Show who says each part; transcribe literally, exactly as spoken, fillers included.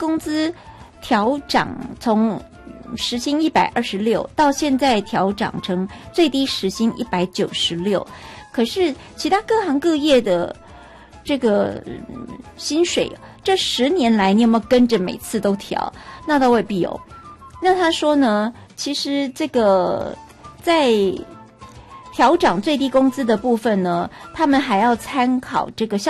Speaker 1: 工资调涨从时薪一百二十六到现在调涨成最低时薪一百九十六，可是其他各行各业的这个、嗯、薪水，这十年来你有没有跟着每次都调？那倒未必哦。那他说呢，其实这个在调涨最低工资的部分呢，他们还要参考这个消